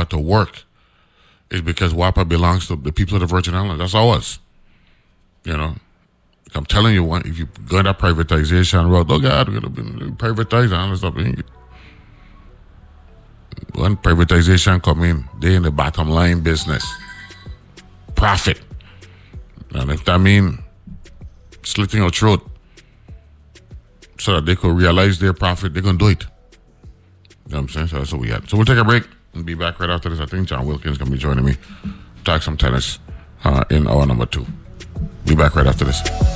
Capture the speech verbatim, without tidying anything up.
to work is because W A P A belongs to the people of the Virgin Islands. That's ours. You know, I'm telling you, if you go that privatization road, oh God, we're going to be privatized and stuff. When privatization come in, they in the bottom line business. Profit. And if that means slitting your throat so that they could realize their profit, they're going to do it. You know what I'm saying? So that's what we had. So we'll take a break and be back right after this. I think John Wilkins is going to be joining me. Talk some tennis uh, in hour number two. Be back right after this.